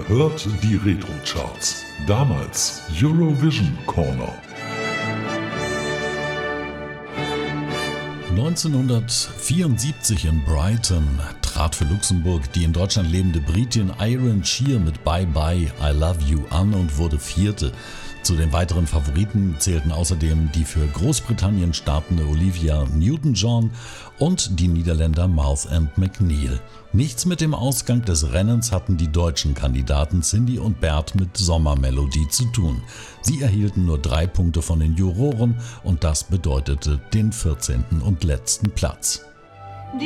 hört die Retro-Charts. Damals Eurovision Corner. 1974 in Brighton trat für Luxemburg die in Deutschland lebende Britin Iron Shear mit Bye Bye I Love You an und wurde Vierte. Zu den weiteren Favoriten zählten außerdem die für Großbritannien startende Olivia Newton-John und die Niederländer Mouth and McNeil. Nichts mit dem Ausgang des Rennens hatten die deutschen Kandidaten Cindy und Bert mit Sommermelodie zu tun. Sie erhielten nur 3 Punkte von den Juroren und das bedeutete den 14. und letzten Platz.